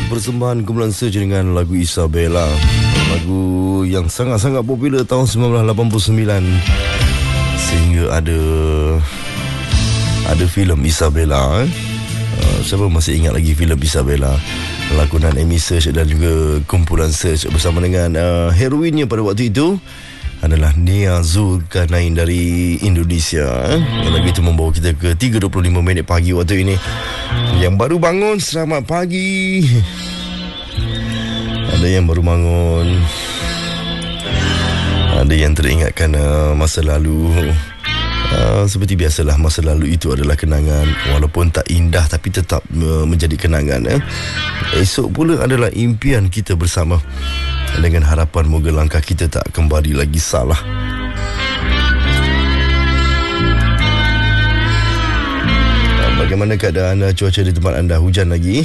persembahan kumpulan Search dengan lagu Isabella. Lagu yang sangat-sangat popular tahun 1989. Sehingga ada filem Isabella. Siapa masih ingat lagi filem Isabella? Lakonan Amy Search dan juga kumpulan Search bersama dengan heroinnya pada waktu itu adalah Nia Zulkarnain dari Indonesia. Lagu itu membawa kita ke 3.25 minit pagi waktu ini. Yang baru bangun, selamat pagi. Ada yang baru bangun, ada yang teringatkan masa lalu. Seperti biasalah, masa lalu itu adalah kenangan. Walaupun tak indah tapi tetap menjadi kenangan. Esok pula adalah impian kita bersama, dengan harapan moga langkah kita tak kembali lagi salah. Bagaimana keadaan cuaca di tempat anda? Hujan lagi?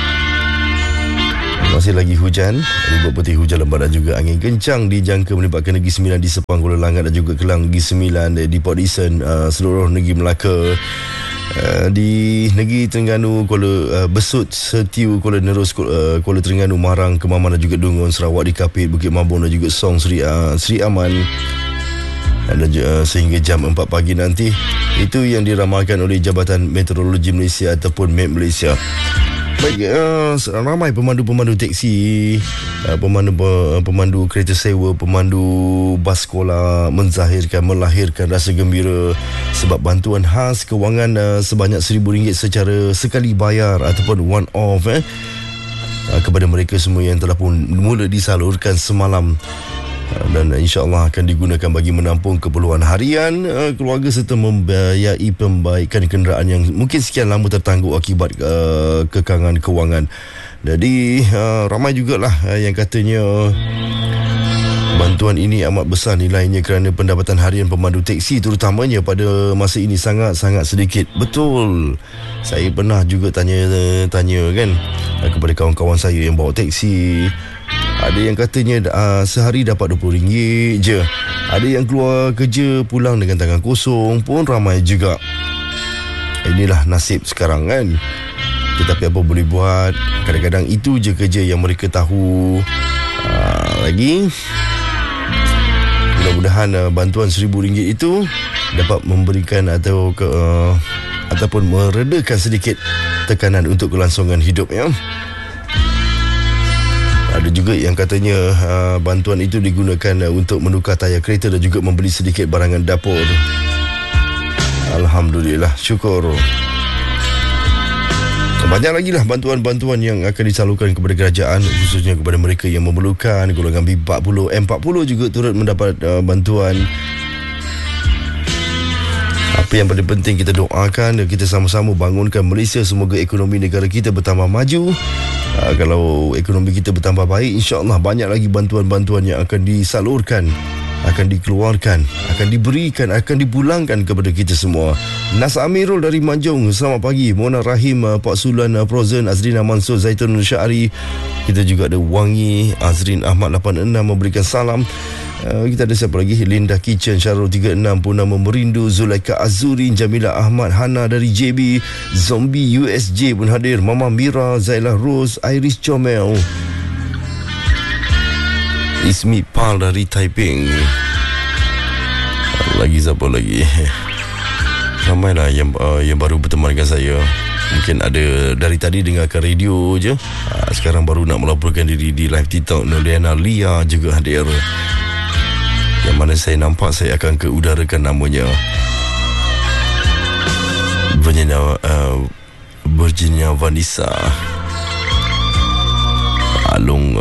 Masih lagi hujan. Ribut putih, hujan lebat dan juga angin kencang dijangka melibatkan Negeri Sembilan di Sepang, Kuala Langat dan juga Kelang, Negeri Sembilan di Port Dickson, seluruh Negeri Melaka, di Negeri Terengganu, Kuala Besut, Setiu, Kuala Nerus, Kuala Terengganu, Marang, Kemaman dan juga Dungun, Sarawak di Kapit, Bukit Mabung dan juga Song, Sri Aman. Dan sehingga jam 4 pagi nanti, itu yang diramalkan oleh Jabatan Meteorologi Malaysia ataupun MET Malaysia. Baik, ramai pemandu-pemandu teksi, pemandu kereta sewa, pemandu bas sekolah melahirkan rasa gembira sebab bantuan khas kewangan sebanyak RM1,000 secara sekali bayar ataupun one off kepada mereka semua yang telah pun mula disalurkan semalam. Dan insya-Allah akan digunakan bagi menampung keperluan harian keluarga serta membiayai pembaikan kenderaan yang mungkin sekian lama tertangguh akibat kekangan kewangan. Jadi ramai jugalah yang katanya bantuan ini amat besar nilainya kerana pendapatan harian pemandu teksi terutamanya pada masa ini sangat-sangat sedikit. Betul. Saya pernah juga tanya kan kepada kawan-kawan saya yang bawa teksi. Ada yang katanya sehari dapat RM20 je. Ada yang keluar kerja pulang dengan tangan kosong pun ramai juga. Inilah nasib sekarang kan. Tetapi apa boleh buat, kadang-kadang itu je kerja yang mereka tahu. Lagi mudah-mudahan bantuan RM1,000 itu dapat memberikan ataupun meredakan sedikit tekanan untuk kelangsungan hidup ya. Ada juga yang katanya bantuan itu digunakan untuk menukar tayar kereta dan juga membeli sedikit barangan dapur. Alhamdulillah, syukur. Banyak lagi lah bantuan-bantuan yang akan disalurkan kepada kerajaan, khususnya kepada mereka yang memerlukan. Golongan B40, M40 juga turut mendapat bantuan. Apa yang paling penting, kita doakan dan kita sama-sama bangunkan Malaysia. Semoga ekonomi negara kita bertambah maju. Kalau ekonomi kita bertambah baik, insya-Allah banyak lagi bantuan-bantuan yang akan disalurkan, akan dikeluarkan, akan diberikan, akan dipulangkan kepada kita semua. Nas Amirul dari Manjung, selamat pagi. Mona Rahim, Pak Sulan Frozen, Azrina Mansur, Zaitun Syari. Kita juga ada Wangi, Azrin Ahmad 86 memberikan salam. Kita ada siapa lagi? Linda Kitchen, Syarul 36, Purnama Merindu, Zulaika Azurin, Jamila Ahmad, Hana dari JB, Zombie USJ pun hadir, Mama Mira, Zailah Rose, Iris Comel, Ismi Pal dari Taiping. Lagi siapa lagi? Ramailah yang baru berteman dengan saya. Mungkin ada dari tadi dengarkan radio je, sekarang baru nak melaporkan diri di live TikTok. Noliana Lia juga hadir, yang mana saya nampak saya akan keudarakan namanya. Virginia Vanessa, Alung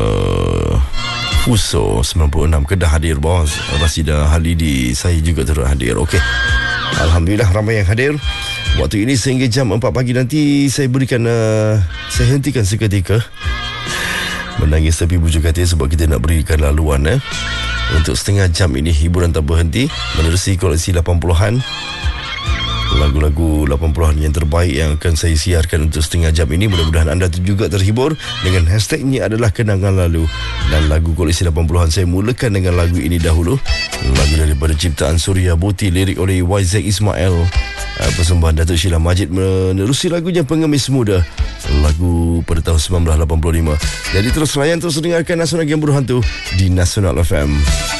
Fuso 96 Kedah hadir bos. Rasida Halidi, saya juga turut hadir. Okey, alhamdulillah ramai yang hadir. Waktu ini sehingga jam 4 pagi nanti saya berikan saya hentikan seketika menangis tepi bujur katil sebab kita nak berikan laluan untuk setengah jam ini. Hiburan tak berhenti menerusi koleksi 80-an, lagu-lagu 80-an yang terbaik yang akan saya siarkan untuk setengah jam ini. Mudah-mudahan anda juga terhibur dengan hashtagnya adalah kenangan lalu. Dan lagu koleksi 80-an saya mulakan dengan lagu ini dahulu. Lagu daripada ciptaan Surya Boti, lirik oleh YZ Ismail, persembahan Datuk Sheila Majid, menerusi lagunya Pengemis Muda, lagu berlaku pada tahun 1985. Jadi terus layan, terus dengarkan Nasional Game Buruh Hantu di Nasional FM.